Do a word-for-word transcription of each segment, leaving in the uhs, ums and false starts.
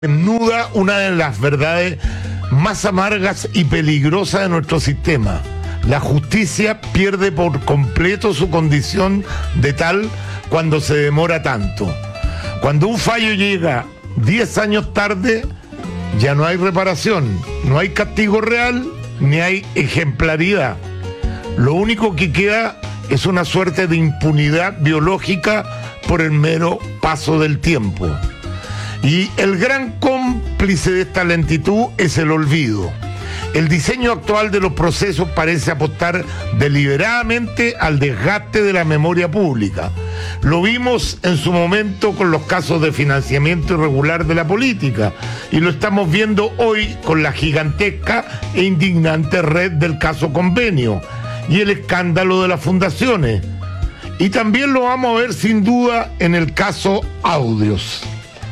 desnuda una de las verdades más amargas y peligrosas de nuestro sistema. La justicia pierde por completo su condición de tal cuando se demora tanto. Cuando un fallo llega diez años tarde, ya no hay reparación, no hay castigo real, ni hay ejemplaridad. Lo único que queda es una suerte de impunidad biológica por el mero paso del tiempo. Y el gran cómplice de esta lentitud es el olvido. El diseño actual de los procesos parece apostar deliberadamente al desgaste de la memoria pública. Lo vimos en su momento con los casos de financiamiento irregular de la política y lo estamos viendo hoy con la gigantesca e indignante red del caso Convenio y el escándalo de las fundaciones. Y también lo vamos a ver sin duda en el caso Audios.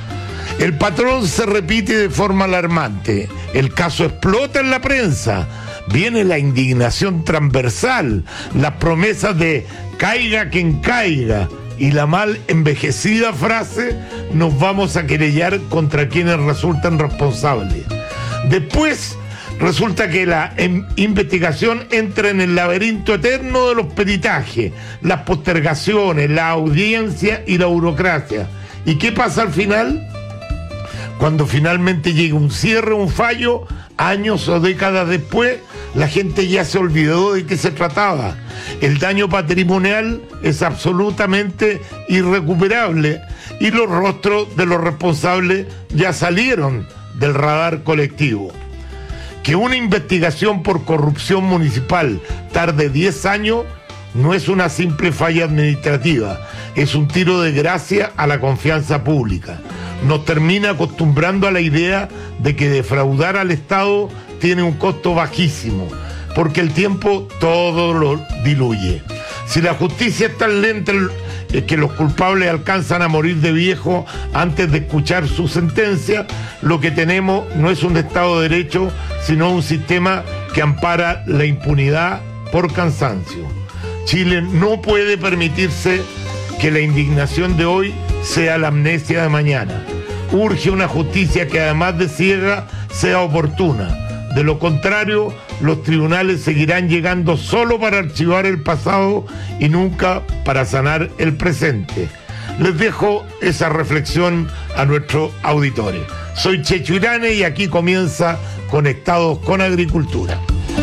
El patrón se repite de forma alarmante. El caso explota en la prensa. Viene la indignación transversal, las promesas de caiga quien caiga y la mal envejecida frase nos vamos a querellar contra quienes resultan responsables. Después resulta que la investigación entra en el laberinto eterno de los peritajes, las postergaciones, la audiencia y la burocracia. ¿Y qué pasa al final? Cuando finalmente llega un cierre, un fallo, años o décadas después, la gente ya se olvidó de qué se trataba. El daño patrimonial es absolutamente irrecuperable y los rostros de los responsables ya salieron del radar colectivo. Que una investigación por corrupción municipal tarde diez años no es una simple falla administrativa, es un tiro de gracia a la confianza pública. Nos termina acostumbrando a la idea de que defraudar al Estado tiene un costo bajísimo, porque el tiempo todo lo diluye. Si la justicia es tan lenta es que los culpables alcanzan a morir de viejo antes de escuchar su sentencia, lo que tenemos no es un Estado de Derecho, sino un sistema que ampara la impunidad por cansancio. Chile no puede permitirse que la indignación de hoy sea la amnesia de mañana. Urge una justicia que además de ciega sea oportuna. De lo contrario, los tribunales seguirán llegando solo para archivar el pasado y nunca para sanar el presente. Les dejo esa reflexión a nuestros auditores. Soy Checho Irane y aquí comienza Conectados con Agricultura.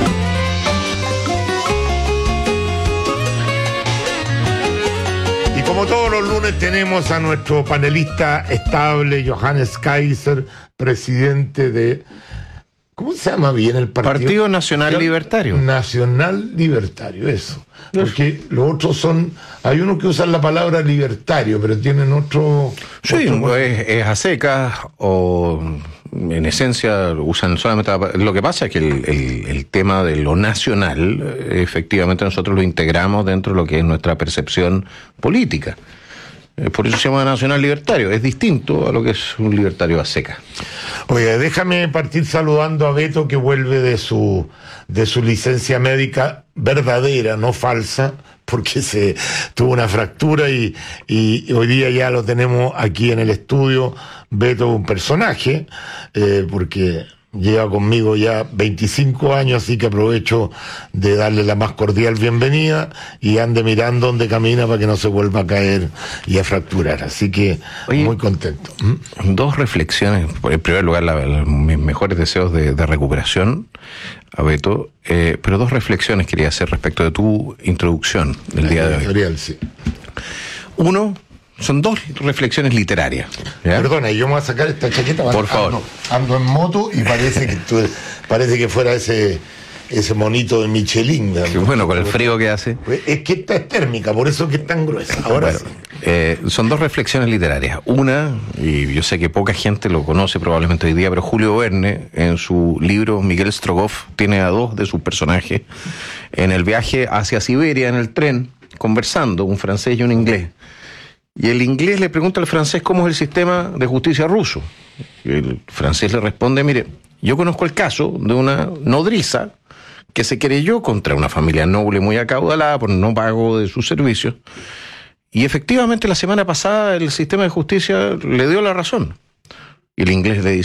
Como todos los lunes tenemos a nuestro panelista estable, Johannes Kaiser, presidente de... ¿Cómo se llama bien el partido? Partido Nacional Libertario. Nacional Libertario, eso. Porque los otros son... Hay unos que usan la palabra libertario, pero tienen otro... Sí, otro... es, es a secas o... En esencia usan solamente la... Lo que pasa es que el, el, el tema de lo nacional, efectivamente nosotros lo integramos dentro de lo que es nuestra percepción política. Por eso se llama nacional libertario. Es distinto a lo que es un libertario a seca. Oye, déjame partir saludando a Beto, que vuelve de su, de su licencia médica verdadera, no falsa, porque se tuvo una fractura y, y hoy día ya lo tenemos aquí en el estudio. Beto es un personaje, eh, porque lleva conmigo ya veinticinco años, así que aprovecho de darle la más cordial bienvenida y ande mirando dónde camina para que no se vuelva a caer y a fracturar. Así que, oye, muy contento. ¿Mm? Dos reflexiones. En primer lugar, la, la, mis mejores deseos de, de recuperación a Beto, eh, pero dos reflexiones quería hacer respecto de tu introducción del la día de hoy. Gabriel, sí. Uno, son dos reflexiones literarias. ¿Ya? Perdona, yo me voy a sacar esta chaqueta. Por favor. Ando, ando en moto y parece que tú, parece que fuera ese ese monito de Michelin. Que bueno, con el frío que hace. Es que esta es térmica, por eso es que es tan gruesa. Ahora bueno, sí. eh, son dos reflexiones literarias. Una, y yo sé que poca gente lo conoce probablemente hoy día, pero Julio Verne, en su libro Miguel Strogoff, tiene a dos de sus personajes en el viaje hacia Siberia en el tren, conversando, un francés y un inglés. Y el inglés le pregunta al francés cómo es el sistema de justicia ruso. Y el francés le responde, mire, yo conozco el caso de una nodriza que se querelló contra una familia noble muy acaudalada por no pago de sus servicios. Y efectivamente la semana pasada el sistema de justicia le dio la razón. Y el inglés le